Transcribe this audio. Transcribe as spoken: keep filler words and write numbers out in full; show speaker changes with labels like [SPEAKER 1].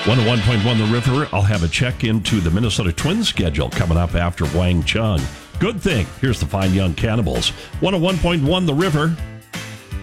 [SPEAKER 1] one oh one point one The River. I'll have a check into the Minnesota Twins schedule coming up after Wang Chung. Good thing. Here's the Fine Young Cannibals. one oh one point one The River.